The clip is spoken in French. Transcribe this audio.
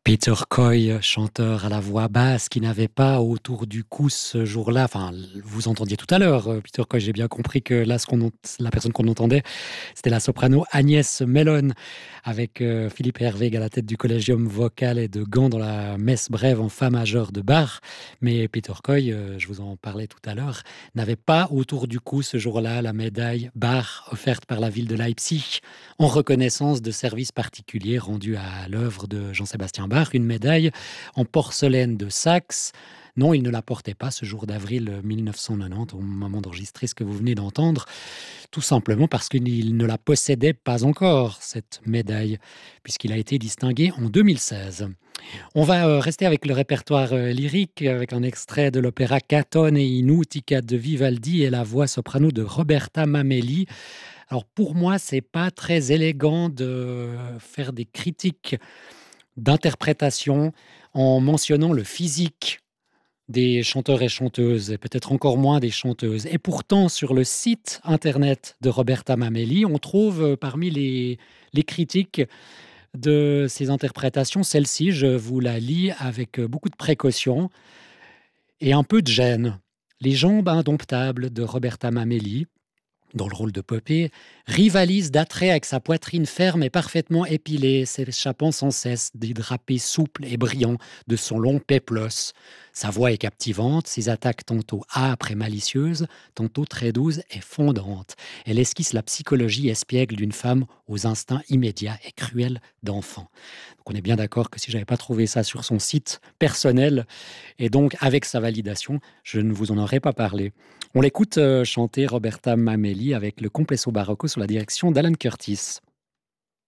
Peter Coy, chanteur à la voix basse, qui n'avait pas autour du cou ce jour-là, enfin, vous entendiez tout à l'heure, Peter Coy, j'ai bien compris que là, la personne qu'on entendait, c'était la soprano Agnès Mellon, avec Philippe Hervé à la tête du Collegium vocal et de Gand dans la messe brève en fa majeur de Bach. Mais Peter Coy, je vous en parlais tout à l'heure, n'avait pas autour du cou ce jour-là la médaille Bach offerte par la ville de Leipzig en reconnaissance de services particuliers rendus à l'œuvre de Jean-Sébastien Bach, une médaille en porcelaine de Saxe. Non, il ne la portait pas ce jour d'avril 1990, au moment d'enregistrer ce que vous venez d'entendre, tout simplement parce qu'il ne la possédait pas encore, cette médaille, puisqu'il a été distingué en 2016. On va rester avec le répertoire lyrique, avec un extrait de l'opéra Catone e Inutica de Vivaldi et la voix soprano de Roberta Mameli. Alors pour moi, c'est pas très élégant de faire des critiques d'interprétation en mentionnant le physique des chanteurs et chanteuses, et peut-être encore moins des chanteuses. Et pourtant, sur le site internet de Roberta Mameli, on trouve parmi les critiques de ces interprétations, celle-ci, je vous la lis avec beaucoup de précaution et un peu de gêne. Les jambes indomptables de Roberta Mameli, dans le rôle de Popée, rivalise d'attrait avec sa poitrine ferme et parfaitement épilée, s'échappant sans cesse des drapés souples et brillants de son long péplos. Sa voix est captivante, ses attaques tantôt âpres et malicieuses, tantôt très douces et fondantes. Elle esquisse la psychologie espiègle d'une femme aux instincts immédiats et cruels d'enfant. Donc on est bien d'accord que si j'avais pas trouvé ça sur son site personnel, et donc avec sa validation, je ne vous en aurais pas parlé. On l'écoute chanter Roberta Mameli avec le complesso barocco sous la direction d'Alan Curtis.